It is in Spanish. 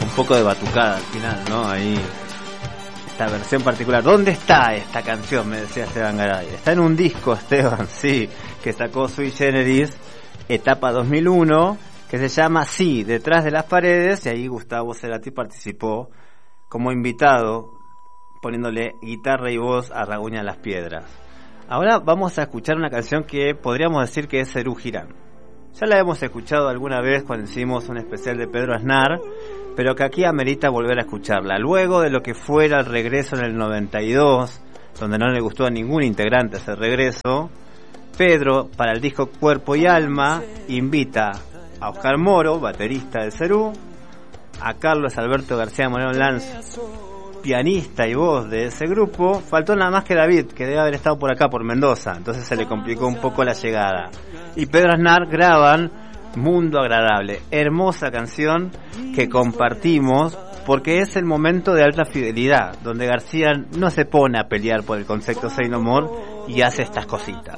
un poco de batucada al final, ¿no? Ahí, esta versión particular. ¿Dónde está esta canción? Me decía Esteban Garay. Está en un disco, Esteban, sí, que sacó Sui Generis, etapa 2001, que se llama Sí, Detrás de las Paredes, y ahí Gustavo Cerati participó como invitado, poniéndole guitarra y voz a Raguña Las Piedras. Ahora vamos a escuchar una canción que podríamos decir que es Serú Girán. Ya la hemos escuchado alguna vez cuando hicimos un especial de Pedro Aznar, pero que aquí amerita volver a escucharla. Luego de lo que fuera el regreso en el 92, donde no le gustó a ningún integrante ese regreso, Pedro, para el disco Cuerpo y Alma, invita a Oscar Moro, baterista de Serú, a Carlos Alberto García Moreno Lanz, pianista y voz de ese grupo. Faltó nada más que David, que debe haber estado por acá, por Mendoza, entonces se le complicó un poco la llegada. Y Pedro Aznar graban Mundo Agradable, hermosa canción que compartimos porque es el momento de alta fidelidad, donde García no se pone a pelear por el concepto Say No More y hace estas cositas.